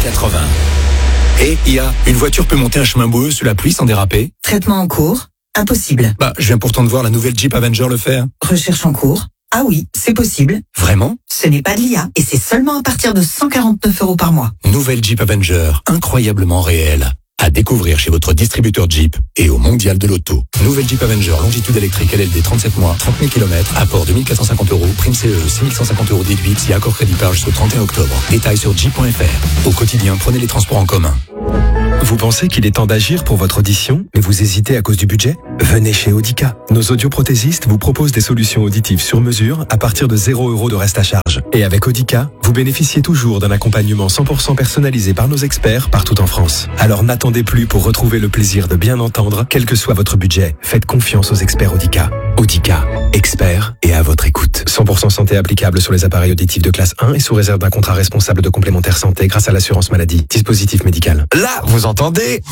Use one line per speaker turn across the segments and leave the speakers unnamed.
80. Et une voiture peut monter un chemin boueux sous la pluie sans déraper?
Traitement en cours? Impossible.
Je viens pourtant de voir la nouvelle Jeep Avenger le faire.
Recherche en cours? Ah oui, c'est possible.
Vraiment?
Ce n'est pas de l'IA et c'est seulement à partir de 149 € par mois.
Nouvelle Jeep Avenger, incroyablement réelle. À découvrir chez votre distributeur Jeep et au Mondial de l'Auto. Nouvelle Jeep Avenger, longitude électrique LLD 37 mois, 30 000 km, apport 2450 €, prime CE 6150 € déduite si accord crédit par jusqu'au 31 octobre. Détails sur jeep.fr. Au quotidien, prenez les transports en commun.
Vous pensez qu'il est temps d'agir pour votre audition, mais vous hésitez à cause du budget? Venez chez Audica. Nos audioprothésistes vous proposent des solutions auditives sur mesure à partir de 0 € de reste à charge. Et avec Audica, vous bénéficiez toujours d'un accompagnement 100% personnalisé par nos experts partout en France. Alors n'attendez plus pour retrouver le plaisir de bien entendre, quel que soit votre budget. Faites confiance aux experts Audica. Audica, experts et à votre écoute. 100% santé applicable sur les appareils auditifs de classe 1 et sous réserve d'un contrat responsable de complémentaire santé grâce à l'assurance maladie. Dispositif médical.
Là, vous entendez?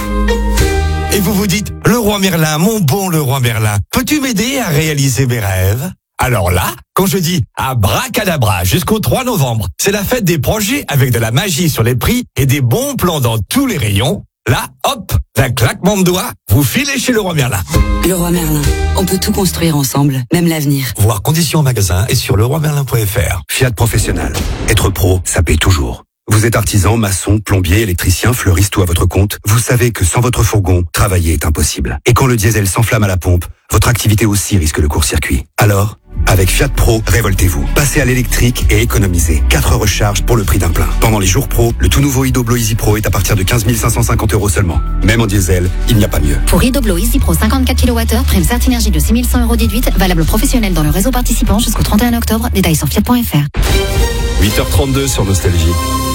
Et vous vous dites, le roi Merlin, mon bon le roi Merlin, peux-tu m'aider à réaliser mes rêves? Alors là, quand je dis abracadabra jusqu'au 3 novembre, c'est la fête des projets avec de la magie sur les prix et des bons plans dans tous les rayons. Là, hop, d'un claquement de doigts, vous filez chez le roi Merlin.
Le roi Merlin, on peut tout construire ensemble, même l'avenir.
Voir conditions en magasin et sur leroimerlin.fr.
Fiat Professionnel. Être pro, ça paye toujours. Vous êtes artisan, maçon, plombier, électricien, fleuriste ou à votre compte, vous savez que sans votre fourgon, travailler est impossible. Et quand le diesel s'enflamme à la pompe, votre activité aussi risque le court-circuit. Alors, avec Fiat Pro, révoltez-vous. Passez à l'électrique et économisez. 4 recharges pour le prix d'un plein. Pendant les jours pro, le tout nouveau Idoblo Easy Pro est à partir de 15 550 € seulement. Même en diesel, il n'y a pas mieux.
Pour Idoblo Easy Pro 54 kWh, prime Certinergie de 6 100 € déduite, valable professionnel dans le réseau participant jusqu'au 31 octobre. Détails sur fiat.fr.
8h32 sur Nostalgie.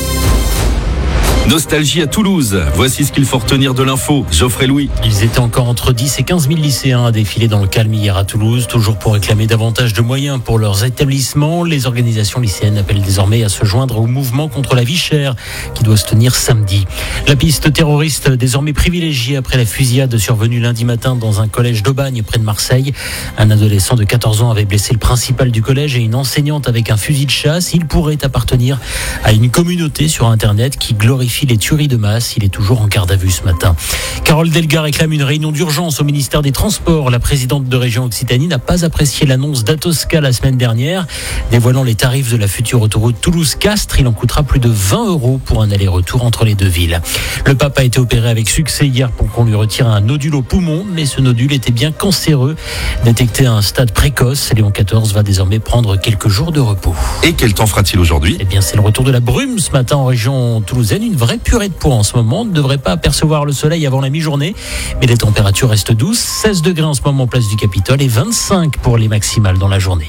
Nostalgie à Toulouse. Voici ce qu'il faut retenir de l'info. Geoffrey Louis.
Ils étaient encore entre 10 et 15 000 lycéens à défiler dans le calme hier à Toulouse, toujours pour réclamer davantage de moyens pour leurs établissements. Les organisations lycéennes appellent désormais à se joindre au mouvement contre la vie chère qui doit se tenir samedi. La piste terroriste désormais privilégiée après la fusillade survenue lundi matin dans un collège d'Aubagne près de Marseille. Un adolescent de 14 ans avait blessé le principal du collège et une enseignante avec un fusil de chasse. Il pourrait appartenir à une communauté sur Internet qui glorifie les tueries de masse. Il est toujours en garde à vue ce matin. Carole Delga réclame une réunion d'urgence au ministère des Transports. La présidente de Région Occitanie n'a pas apprécié l'annonce d'Atosca la semaine dernière, dévoilant les tarifs de la future autoroute Toulouse-Castres. Il en coûtera plus de 20 € pour un aller-retour entre les deux villes. Le pape a été opéré avec succès hier pour qu'on lui retire un nodule au poumon, mais ce nodule était bien cancéreux. Détecté à un stade précoce, Léon XIV va désormais prendre quelques jours de repos.
Et quel temps fera-t-il aujourd'hui?
Eh bien, c'est le retour de la brume ce matin en région toulousaine. Une vraie purée de pois en ce moment. On ne devrait pas apercevoir le soleil avant la mi-journée, mais les températures restent douces. 16 degrés en ce moment place du Capitole et 25 pour les maximales dans la journée.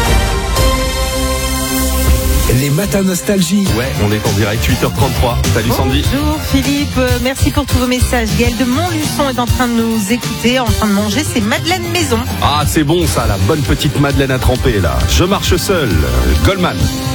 Les matins nostalgie.
Ouais, on est en direct, 8h33. Salut Sandy.
Bonjour Philippe, merci pour tous vos messages. Gaël de Montluçon est en train de nous écouter, en train de manger ses madeleines maison.
Ah, c'est bon ça, la bonne petite madeleine à tremper là. Je marche seul. Goldman.